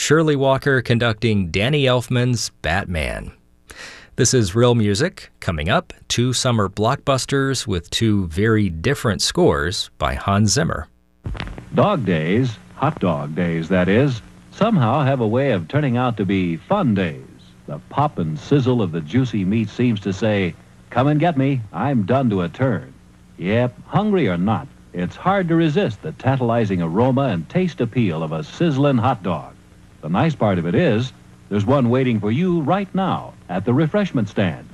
Shirley Walker conducting Danny Elfman's Batman. This is Real Music. Coming up, two summer blockbusters with two very different scores by Hans Zimmer. Dog days, hot dog days that is, somehow have a way of turning out to be fun days. The pop and sizzle of the juicy meat seems to say, "Come and get me, I'm done to a turn." Yep, hungry or not, it's hard to resist the tantalizing aroma and taste appeal of a sizzling hot dog. The nice part of it is, there's one waiting for you right now at the refreshment stand.